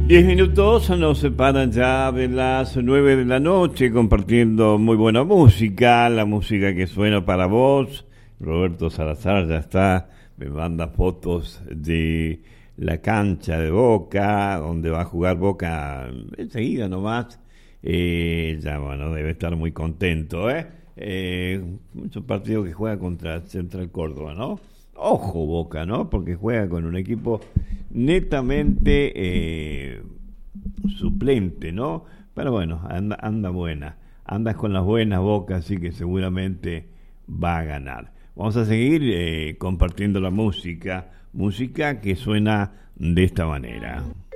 10 minutos nos separan ya de las 9 de la noche, compartiendo muy buena música, la música que suena para vos. Roberto Salazar ya está, me manda fotos de la cancha de Boca, donde va a jugar Boca enseguida nomás. Ya bueno, debe estar muy contento, muchos partidos que juega contra Central Córdoba, ¿no? Ojo Boca, ¿no? Porque juega con un equipo netamente suplente, ¿no? Pero bueno, anda buena. Andas con las buenas Boca, así que seguramente va a ganar. Vamos a seguir compartiendo la música que suena de esta manera.